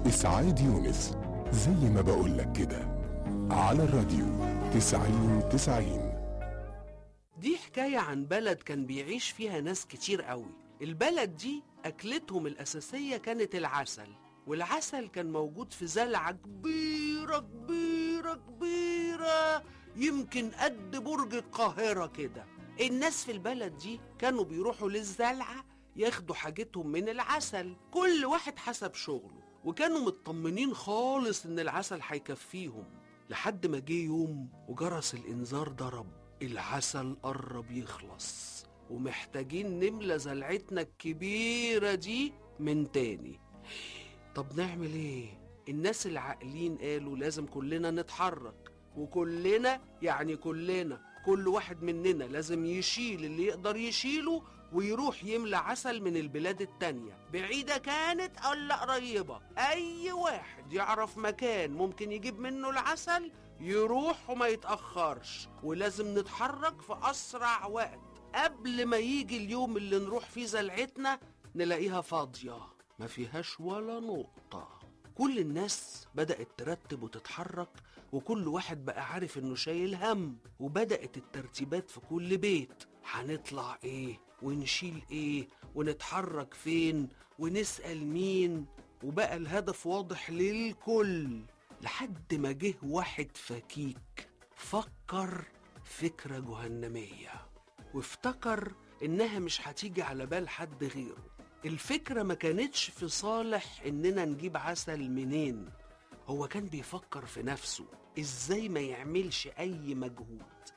إسعاد يونس، زي ما بقولك كده، على الراديو 90-90. دي حكاية عن بلد كان بيعيش فيها ناس كتير قوي. البلد دي أكلتهم الأساسية كانت العسل، والعسل كان موجود في زلعة كبيرة كبيرة كبيرة، يمكن قد برج القاهرة كده. الناس في البلد دي كانوا بيروحوا للزلعة ياخدوا حاجتهم من العسل، كل واحد حسب شغله، وكانوا مطمنين خالص إن العسل هيكفيهم. لحد ما جه يوم وجرس الإنذار ضرب، العسل قرب يخلص ومحتاجين نملى زلعتنا الكبيرة دي من تاني. طب نعمل ايه؟ الناس العاقلين قالوا لازم كلنا نتحرك، وكلنا يعني كلنا، كل واحد مننا لازم يشيل اللي يقدر يشيله ويروح يملى عسل من البلاد التانية، بعيدة كانت أو قريبة. أي واحد يعرف مكان ممكن يجيب منه العسل يروح وما يتأخرش، ولازم نتحرك في أسرع وقت قبل ما يجي اليوم اللي نروح فيه زلعتنا نلاقيها فاضية ما فيهاش ولا نقطة. كل الناس بدأت ترتب وتتحرك، وكل واحد بقى عارف انه شايل هم، وبدأت الترتيبات في كل بيت، هنطلع ايه ونشيل ايه ونتحرك فين ونسأل مين، وبقى الهدف واضح للكل. لحد ما جه واحد فكيك فكر فكرة جهنمية، وافتكر انها مش هتيجي على بال حد غيره. الفكرة ما كانتش في صالح اننا نجيب عسل منين، هو كان بيفكر في نفسه ازاي ما يعملش اي مجهود